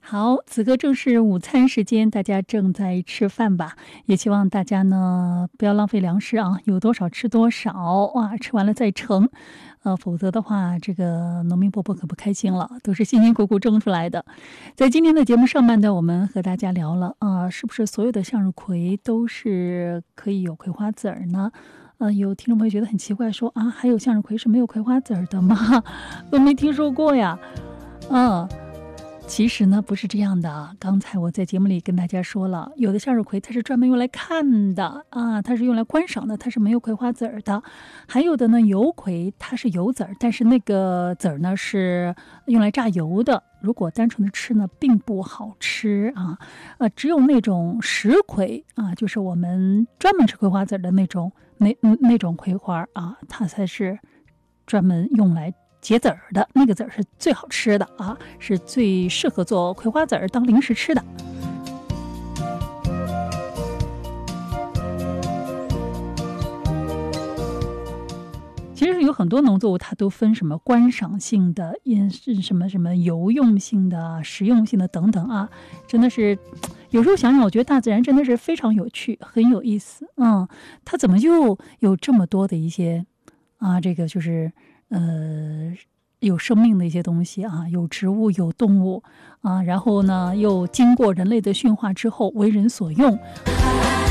好，此刻正是午餐时间，大家正在吃饭吧？也希望大家呢不要浪费粮食啊，有多少吃多少啊，吃完了再盛。否则的话，这个农民伯伯可不开心了，都是辛辛苦苦种出来的。在今天的节目上半段，我们和大家聊了是不是所有的向日葵都是可以有葵花籽儿呢？有听众朋友觉得很奇怪，说还有向日葵是没有葵花籽儿的吗？都没听说过呀。其实呢不是这样的，刚才我在节目里跟大家说了，有的向日葵它是专门用来看的它是用来观赏的，它是没有葵花籽儿的。还有的呢，油葵它是有籽儿，但是那个籽儿呢是用来榨油的，如果单纯的吃呢并不好吃只有那种石葵就是我们专门吃葵花籽的那种那种葵花它才是专门用来结籽儿的，那个籽儿是最好吃的是最适合做葵花籽儿当零食吃的。其实有很多农作物它都分什么观赏性的、什么油用性的、食用性的等等真的是有时候想想，我觉得大自然真的是非常有趣，很有意思它怎么就有这么多的一些这个就是有生命的一些东西有植物有动物然后呢又经过人类的驯化之后为人所用